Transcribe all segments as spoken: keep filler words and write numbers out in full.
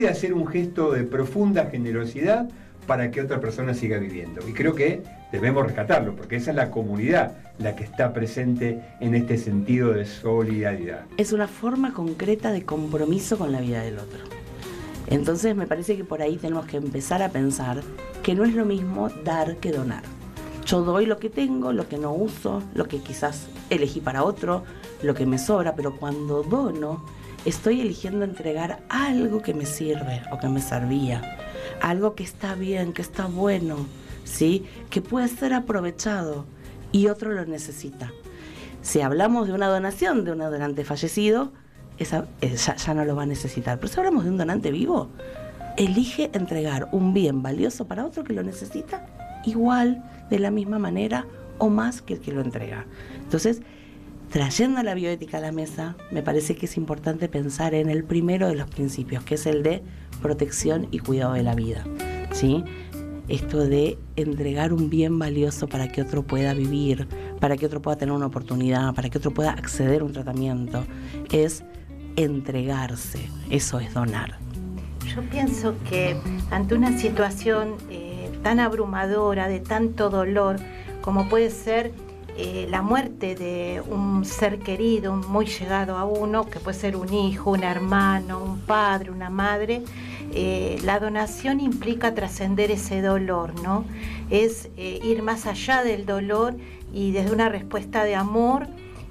de hacer un gesto de profunda generosidad para que otra persona siga viviendo. Y creo que debemos rescatarlo, porque esa es la comunidad la que está presente en este sentido de solidaridad. Es una forma concreta de compromiso con la vida del otro. Entonces me parece que por ahí tenemos que empezar a pensar que no es lo mismo dar que donar. Yo doy lo que tengo, lo que no uso, lo que quizás elegí para otro, lo que me sobra, pero cuando dono, estoy eligiendo entregar algo que me sirve o que me servía, algo que está bien, que está bueno, ¿sí? Que puede ser aprovechado y otro lo necesita. Si hablamos de una donación de un donante fallecido, esa, ya, ya no lo va a necesitar. Pero si hablamos de un donante vivo, elige entregar un bien valioso para otro que lo necesita igual, de la misma manera o más que el que lo entrega. Entonces, trayendo la bioética a la mesa, me parece que es importante pensar en el primero de los principios, que es el de protección y cuidado de la vida, ¿sí? Esto de entregar un bien valioso para que otro pueda vivir, para que otro pueda tener una oportunidad, para que otro pueda acceder a un tratamiento, es entregarse, eso es donar. Yo pienso que ante una situación eh, tan abrumadora, de tanto dolor, como puede ser Eh, la muerte de un ser querido, muy llegado a uno, que puede ser un hijo, un hermano, un padre, una madre, eh, la donación implica trascender ese dolor, ¿no? Es eh, ir más allá del dolor y desde una respuesta de amor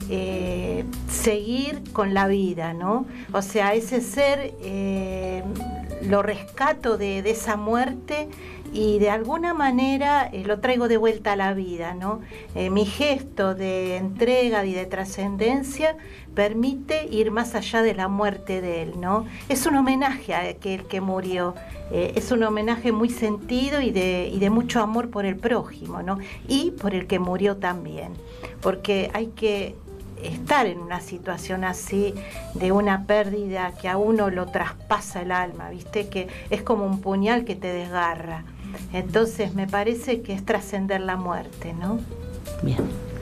eh, seguir con la vida, ¿no? O sea, ese ser eh, lo rescato de, de esa muerte y de alguna manera eh, lo traigo de vuelta a la vida, ¿no? Eh, mi gesto de entrega y de trascendencia permite ir más allá de la muerte de él, ¿no? Es un homenaje a aquel que murió, eh, es un homenaje muy sentido y de, y de mucho amor por el prójimo, ¿no? Y por el que murió también, porque hay que estar en una situación así de una pérdida que a uno lo traspasa el alma, ¿viste? Que es como un puñal que te desgarra. Entonces me parece que es trascender la muerte, ¿no? Bien.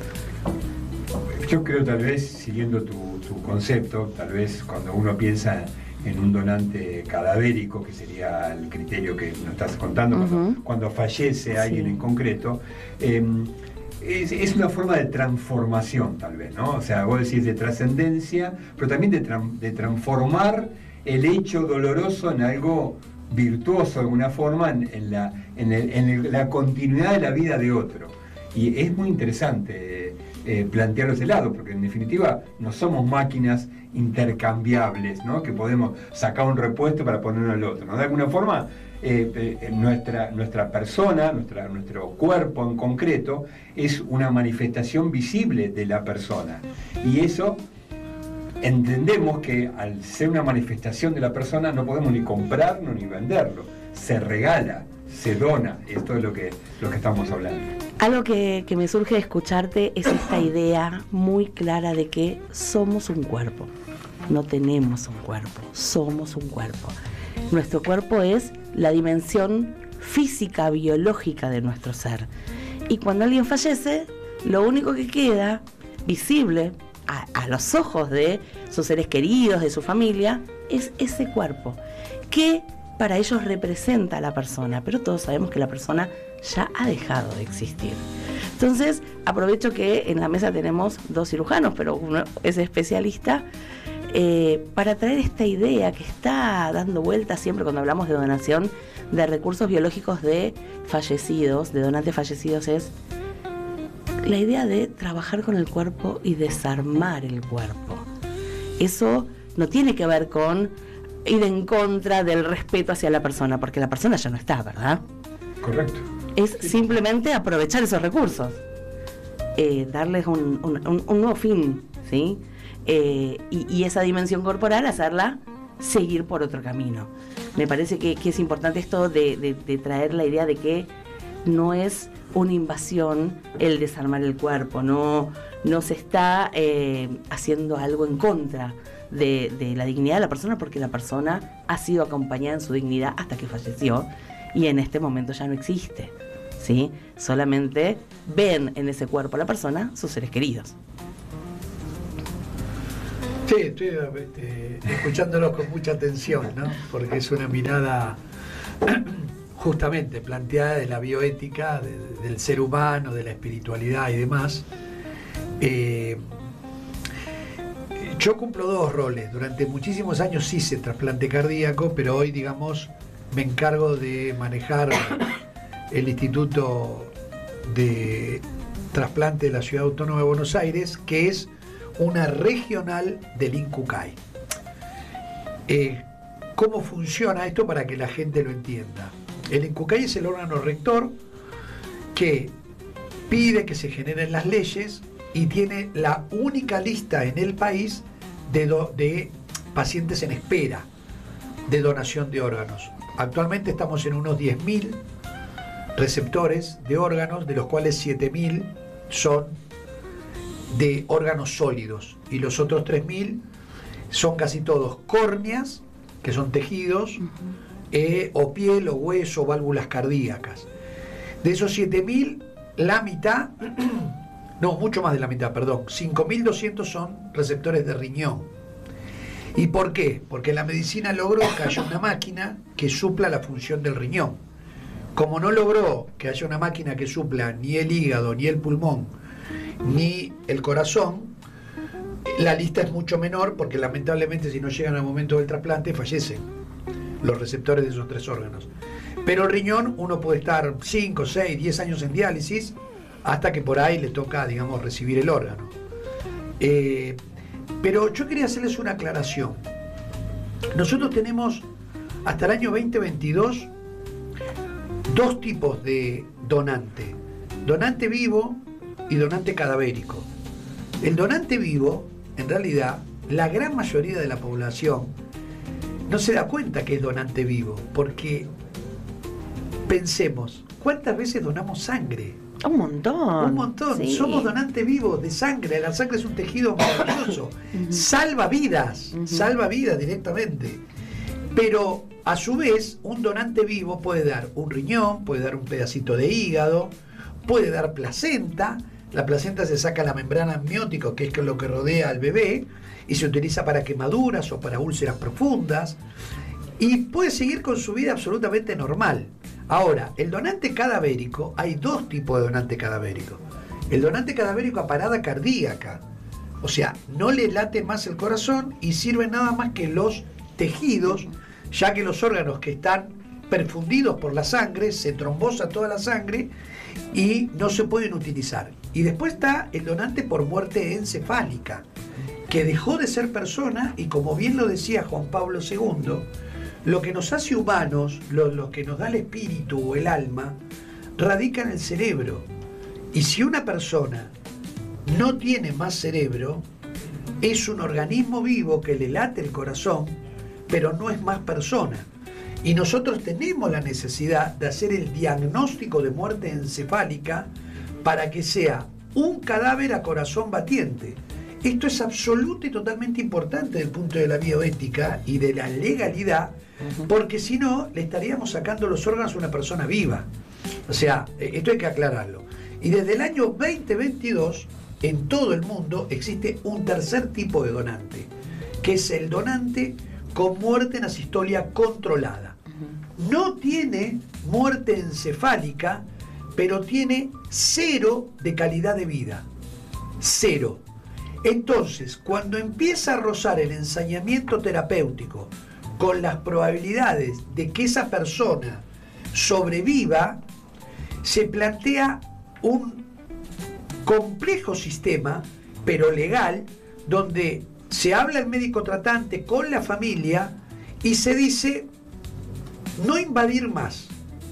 Yo creo, tal vez, siguiendo tu, tu concepto, tal vez cuando uno piensa en un donante cadavérico, que sería el criterio que nos estás contando, uh-huh. cuando, cuando fallece alguien sí. en concreto, eh, es, es una forma de transformación, tal vez, ¿no? O sea, vos decís de trascendencia, pero también de, tra- de transformar el hecho doloroso en algo virtuoso de alguna forma en, en, la, en, el, en el, la continuidad de la vida de otro. Y es muy interesante eh, plantearlo ese lado, porque en definitiva no somos máquinas intercambiables, ¿no? Que podemos sacar un repuesto para ponerlo al otro, ¿no? De alguna forma eh, eh, nuestra, nuestra persona, nuestra, nuestro cuerpo en concreto es una manifestación visible de la persona, y eso entendemos que al ser una manifestación de la persona no podemos ni comprarlo ni venderlo, se regala, se dona. Esto es lo que, lo que estamos hablando. Algo que, que me surge de escucharte es esta idea muy clara de que somos un cuerpo, no tenemos un cuerpo, somos un cuerpo. Nuestro cuerpo es la dimensión física, biológica de nuestro ser, y cuando alguien fallece, lo único que queda visible A, a los ojos de sus seres queridos, de su familia, es ese cuerpo, que para ellos representa a la persona, pero todos sabemos que la persona ya ha dejado de existir. Entonces, aprovecho que en la mesa tenemos dos cirujanos, pero uno es especialista, eh, para traer esta idea que está dando vuelta siempre cuando hablamos de donación de recursos biológicos de fallecidos, de donantes fallecidos, es la idea de trabajar con el cuerpo y desarmar el cuerpo. Eso no tiene que ver con ir en contra del respeto hacia la persona, porque la persona ya no está, ¿verdad? Correcto. Es simplemente aprovechar esos recursos, eh, darles un, un, un, un nuevo fin, ¿sí? Eh, y, y esa dimensión corporal hacerla seguir por otro camino. Me parece que, que es importante esto de, de, de traer la idea de que no es una invasión el desarmar el cuerpo, no, no se está eh, haciendo algo en contra de, de la dignidad de la persona, porque la persona ha sido acompañada en su dignidad hasta que falleció y en este momento ya no existe, ¿sí? Solamente ven en ese cuerpo a la persona sus seres queridos. Sí, estoy este, escuchándolos con mucha atención, ¿no? Porque es una mirada justamente planteada de la bioética, de, del ser humano, de la espiritualidad y demás. Eh, yo cumplo dos roles. Durante muchísimos años hice trasplante cardíaco, pero hoy, digamos, me encargo de manejar el Instituto de Trasplante de la Ciudad Autónoma de Buenos Aires, que es una regional del INCUCAI. Eh, ¿Cómo funciona esto para que la gente lo entienda? El INCUCAI es el órgano rector que pide que se generen las leyes y tiene la única lista en el país de, do, de pacientes en espera de donación de órganos. Actualmente estamos en unos diez mil receptores de órganos, de los cuales siete mil son de órganos sólidos y los otros tres mil son casi todos córneas, que son tejidos, uh-huh. eh, o piel o hueso, válvulas cardíacas. De esos siete mil, la mitad, no, mucho más de la mitad, perdón, cinco mil doscientos son receptores de riñón. ¿Y por qué? Porque la medicina logró que haya una máquina que supla la función del riñón. Como no logró que haya una máquina que supla ni el hígado, ni el pulmón, ni el corazón, la lista es mucho menor, porque lamentablemente si no llegan al momento del trasplante fallecen los receptores de esos tres órganos. Pero el riñón, uno puede estar cinco, seis, diez años en diálisis hasta que por ahí le toca, digamos, recibir el órgano. Eh, pero yo quería hacerles una aclaración. Nosotros tenemos hasta el año veinte veintidós dos tipos de donante: donante vivo y donante cadavérico. El donante vivo, en realidad, la gran mayoría de la población no se da cuenta que es donante vivo, porque pensemos, ¿cuántas veces donamos sangre? Un montón. Un montón. Sí. Somos donantes vivos de sangre. La sangre es un tejido maravilloso. Uh-huh. Salva vidas, uh-huh. salva vidas directamente. Pero a su vez, un donante vivo puede dar un riñón, puede dar un pedacito de hígado, puede dar placenta. La placenta se saca la membrana amniótica, que es lo que rodea al bebé, y se utiliza para quemaduras o para úlceras profundas, y puede seguir con su vida absolutamente normal. Ahora, el donante cadavérico, hay dos tipos de donante cadavérico. El donante cadavérico a parada cardíaca, o sea, no le late más el corazón y sirve nada más que los tejidos, ya que los órganos que están perfundidos por la sangre, se trombosa toda la sangre y no se pueden utilizar. Y después está el donante por muerte encefálica, que dejó de ser persona y, como bien lo decía Juan Pablo segundo, lo que nos hace humanos, lo, lo que nos da el espíritu o el alma, radica en el cerebro. Y si una persona no tiene más cerebro, es un organismo vivo que le late el corazón, pero no es más persona. Y nosotros tenemos la necesidad de hacer el diagnóstico de muerte encefálica para que sea un cadáver a corazón batiente. Esto es absoluto y totalmente importante desde el punto de la bioética y de la legalidad, porque si no, le estaríamos sacando los órganos a una persona viva. O sea, esto hay que aclararlo. Y desde el año veinte veintidós, en todo el mundo existe un tercer tipo de donante, que es el donante con muerte en asistolia controlada. No tiene muerte encefálica, pero tiene cero de calidad de vida. Cero. Entonces, cuando empieza a rozar el ensañamiento terapéutico con las probabilidades de que esa persona sobreviva, se plantea un complejo sistema, pero legal, donde se habla el médico tratante con la familia y se dice no invadir más,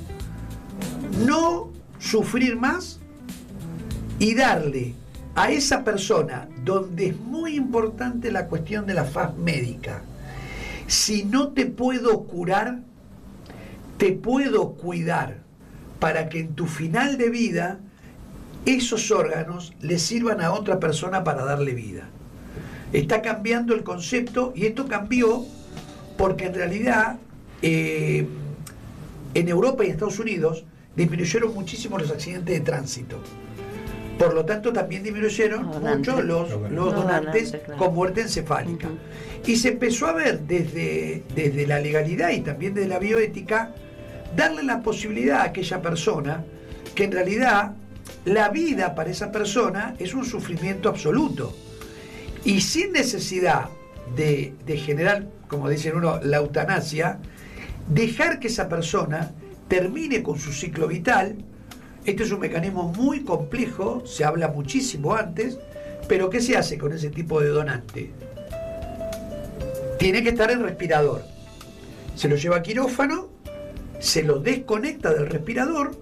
no sufrir más y darle a esa persona, donde es muy importante la cuestión de la faz médica. Si no te puedo curar, te puedo cuidar para que en tu final de vida esos órganos le sirvan a otra persona para darle vida. Está cambiando el concepto, y esto cambió porque en realidad eh, en Europa y en Estados Unidos disminuyeron muchísimo los accidentes de tránsito. Por lo tanto, también disminuyeron Donante. mucho los, Los los donantes donantes, claro. con muerte encefálica. Ujú. Y se empezó a ver desde, desde la legalidad y también desde la bioética, darle la posibilidad a aquella persona que en realidad la vida para esa persona es un sufrimiento absoluto. Y sin necesidad de, de generar, como dicen uno, la eutanasia, dejar que esa persona termine con su ciclo vital. Este es un mecanismo muy complejo, se habla muchísimo antes, pero ¿qué se hace con ese tipo de donante? Tiene que estar en respirador. Se lo lleva a quirófano, se lo desconecta del respirador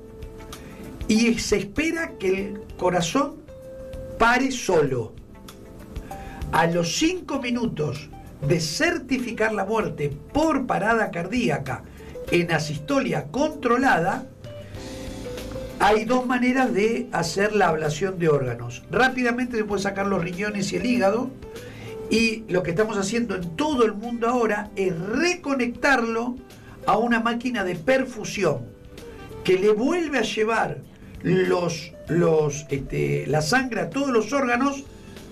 y se espera que el corazón pare solo. A los cinco minutos de certificar la muerte por parada cardíaca en asistolia controlada, hay dos maneras de hacer la ablación de órganos. Rápidamente se puede sacar los riñones y el hígado, y lo que estamos haciendo en todo el mundo ahora es reconectarlo a una máquina de perfusión que le vuelve a llevar los, los, este, la sangre a todos los órganos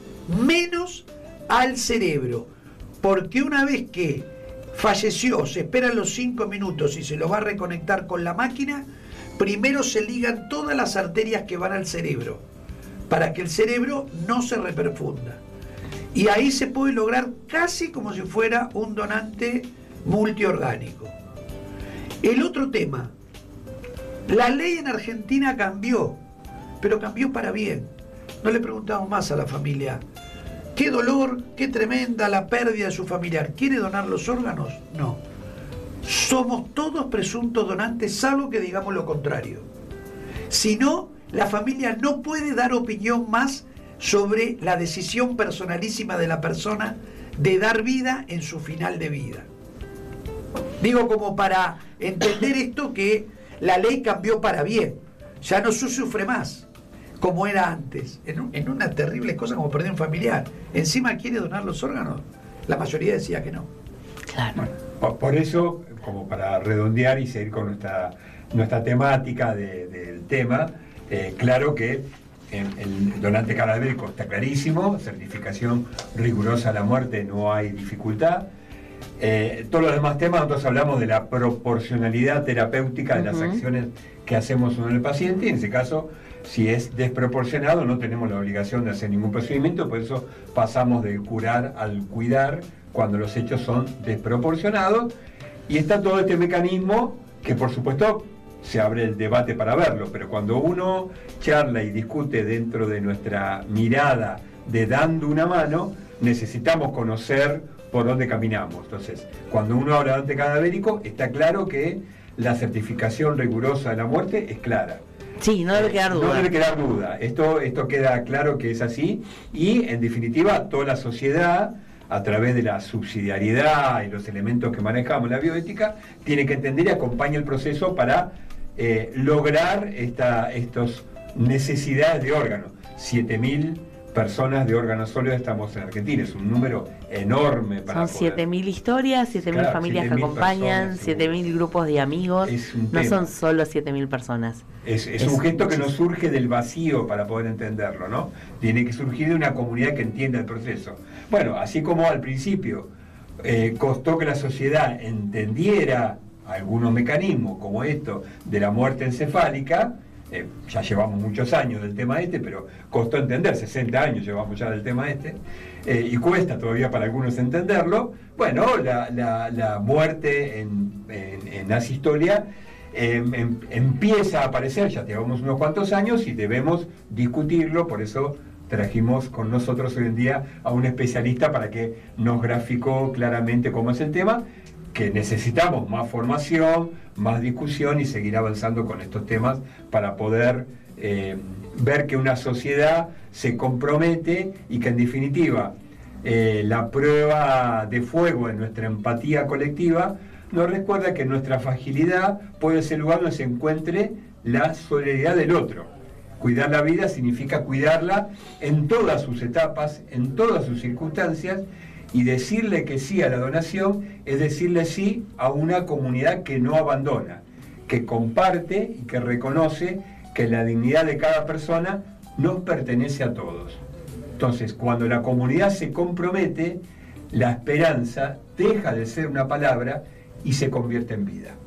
menos al cerebro, porque una vez que falleció se esperan los cinco minutos y se lo va a reconectar con la máquina. Primero se ligan todas las arterias que van al cerebro para que el cerebro no se reperfunda, y ahí se puede lograr casi como si fuera un donante multiorgánico. El otro tema, la ley en Argentina cambió, pero cambió para bien. No le preguntamos más a la familia: qué dolor, qué tremenda la pérdida de su familiar, ¿quiere donar los órganos? No. Somos todos presuntos donantes, salvo que digamos lo contrario. Si no, la familia no puede dar opinión más sobre la decisión personalísima de la persona de dar vida en su final de vida. Digo, como para entender esto, que la ley cambió para bien. Ya no se sufre más como era antes, en, un, en una terrible cosa como perder un familiar. Encima quiere donar los órganos. La mayoría decía que no. Claro. Bueno, por, por eso, como para redondear y seguir con nuestra, nuestra temática de, del tema, eh, claro que el, el donante cadavérico está clarísimo, certificación rigurosa a la muerte, no hay dificultad. Eh, todos los demás temas, nosotros hablamos de la proporcionalidad terapéutica de las Uh-huh. acciones que hacemos con el paciente, y en ese caso, si es desproporcionado, no tenemos la obligación de hacer ningún procedimiento, por eso pasamos del curar al cuidar cuando los hechos son desproporcionados, y está todo este mecanismo que, por supuesto, se abre el debate para verlo, pero cuando uno charla y discute dentro de nuestra mirada de dando una mano, necesitamos conocer por dónde caminamos. Entonces, cuando uno habla de donante cadavérico, está claro que la certificación rigurosa de la muerte es clara. Sí, no debe quedar duda. No debe quedar duda. Esto, esto queda claro que es así, y en definitiva toda la sociedad, a través de la subsidiariedad y los elementos que manejamos en la bioética, tiene que entender y acompaña el proceso para eh, lograr esta estos necesidades de órganos. siete mil personas de órganos sólidos estamos en Argentina, es un número enorme para Son poder- siete mil historias, siete mil Claro, familias que siete mil acompañan, personas, siete mil grupos de amigos. Es un No tema. son solo siete mil personas. Es, es Es un gesto que no muchísimo. surge del vacío para poder entenderlo, ¿no? Tiene que surgir de una comunidad que entienda el proceso. Bueno, así como al principio eh, costó que la sociedad entendiera algunos mecanismos como esto de la muerte encefálica, eh, ya llevamos muchos años del tema este, pero costó entender, sesenta años llevamos ya del tema este, eh, y cuesta todavía para algunos entenderlo. Bueno, la, la, la muerte en, en, en asistolia eh, em, empieza a aparecer, ya llevamos unos cuantos años y debemos discutirlo, por eso trajimos con nosotros hoy en día a un especialista para que nos graficó claramente cómo es el tema, que necesitamos más formación, más discusión y seguir avanzando con estos temas para poder eh, ver que una sociedad se compromete y que en definitiva eh, la prueba de fuego en nuestra empatía colectiva nos recuerda que nuestra fragilidad puede ser el lugar donde se encuentre la solidaridad del otro. Cuidar la vida significa cuidarla en todas sus etapas, en todas sus circunstancias, y decirle que sí a la donación es decirle sí a una comunidad que no abandona, que comparte y que reconoce que la dignidad de cada persona nos pertenece a todos. Entonces, cuando la comunidad se compromete, la esperanza deja de ser una palabra y se convierte en vida.